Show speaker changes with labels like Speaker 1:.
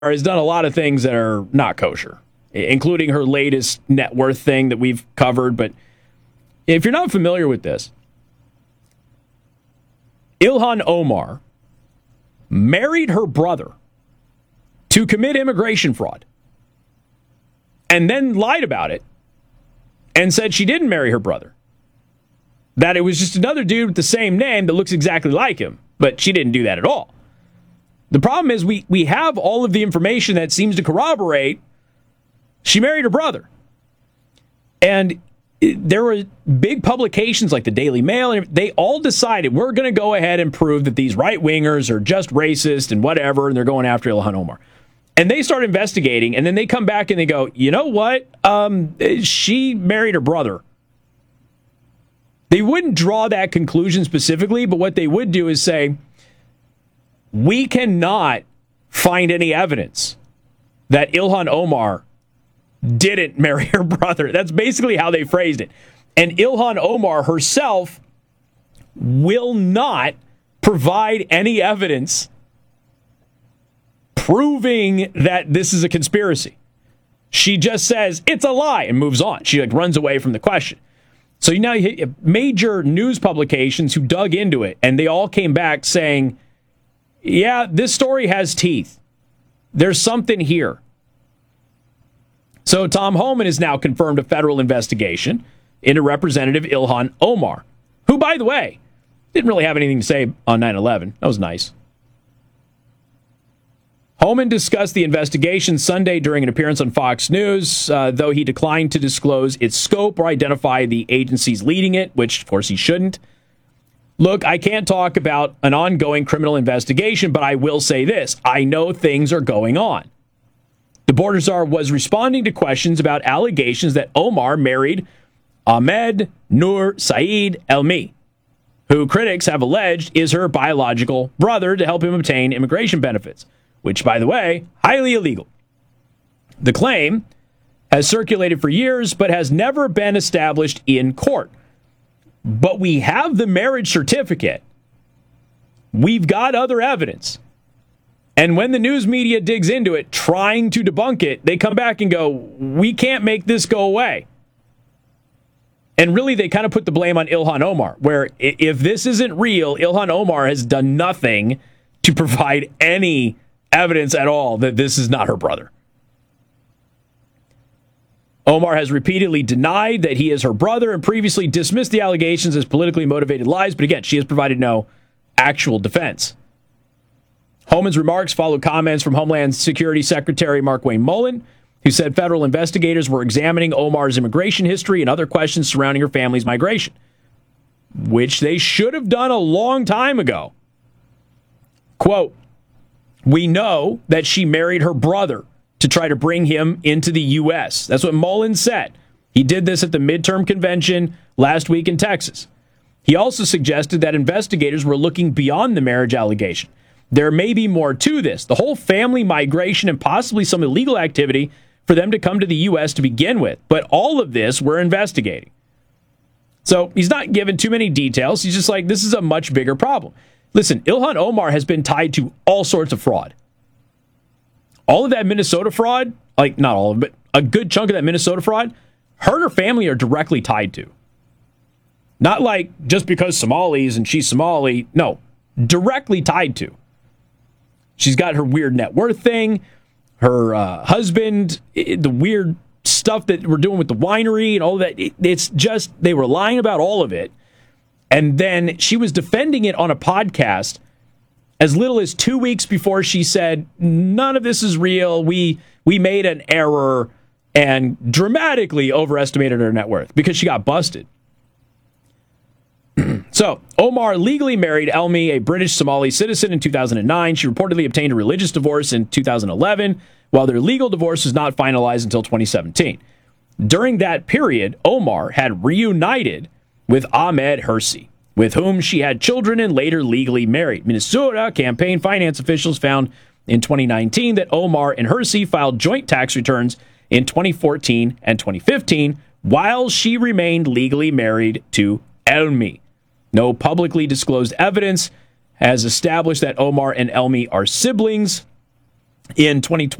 Speaker 1: has done a lot of things that are not kosher, including her latest net worth thing that we've covered. But if you're not familiar with this, Ilhan Omar married her brother to commit immigration fraud and then lied about it and said she didn't marry her brother, that it was just another dude with the same name that looks exactly like him, but she didn't do that at all. The problem is we have all of the information that seems to corroborate she married her brother. And there were big publications like the Daily Mail, and they all decided we're going to go ahead and prove that these right-wingers are just racist and whatever, and they're going after Ilhan Omar. And they start investigating, and then they come back and they go, you know what? She married her brother. They wouldn't draw that conclusion specifically, but what they would do is say, we cannot find any evidence that Ilhan Omar didn't marry her brother. That's basically how they phrased it. And Ilhan Omar herself will not provide any evidence proving that this is a conspiracy. She just says, it's a lie, and moves on. She runs away from the question. So now you hit major news publications who dug into it, and they all came back saying, yeah, this story has teeth. There's something here. So Tom Homan has now confirmed a federal investigation into Representative Ilhan Omar, who, by the way, didn't really have anything to say on 9/11. That was nice. Homan discussed the investigation Sunday during an appearance on Fox News, though he declined to disclose its scope or identify the agencies leading it, which, of course, he shouldn't. Look, I can't talk about an ongoing criminal investigation, but I will say this. I know things are going on. The border czar was responding to questions about allegations that Omar married Ahmed Nur Saeed Elmi, who critics have alleged is her biological brother, to help him obtain immigration benefits, which, by the way, highly illegal. The claim has circulated for years, but has never been established in court. But we have the marriage certificate. We've got other evidence. And when the news media digs into it, trying to debunk it, they come back and go, we can't make this go away. And really, they kind of put the blame on Ilhan Omar, where if this isn't real, Ilhan Omar has done nothing to provide any evidence at all that this is not her brother. Omar has repeatedly denied that he is her brother and previously dismissed the allegations as politically motivated lies, but again, she has provided no actual defense. Homan's remarks followed comments from Homeland Security Secretary Markwayne Mullin, who said federal investigators were examining Omar's immigration history and other questions surrounding her family's migration, which they should have done a long time ago. Quote, we know that she married her brother to try to bring him into the U.S. That's what Mullin said. He did this at the midterm convention last week in Texas. He also suggested that investigators were looking beyond the marriage allegation. There may be more to this. The whole family migration and possibly some illegal activity for them to come to the U.S. to begin with. But all of this we're investigating. So he's not given too many details. He's just like, this is a much bigger problem. Listen, Ilhan Omar has been tied to all sorts of fraud. All of that Minnesota fraud, like not all of it, but a good chunk of that Minnesota fraud, her and her family are directly tied to. Not like just because Somalis and she's Somali. No, directly tied to. She's got her weird net worth thing, her husband, the weird stuff that we're doing with the winery and all that. It's just, they were lying about all of it. And then she was defending it on a podcast as little as 2 weeks before she said, none of this is real. We made an error, and dramatically overestimated her net worth because she got busted. So, Omar legally married Elmi, a British Somali citizen, in 2009. She reportedly obtained a religious divorce in 2011, while their legal divorce was not finalized until 2017. During that period, Omar had reunited with Ahmed Hirsi, with whom she had children and later legally married. Minnesota campaign finance officials found in 2019 that Omar and Hirsi filed joint tax returns in 2014 and 2015, while she remained legally married to Elmi. No publicly disclosed evidence has established that Omar and Elmi are siblings. in 2020.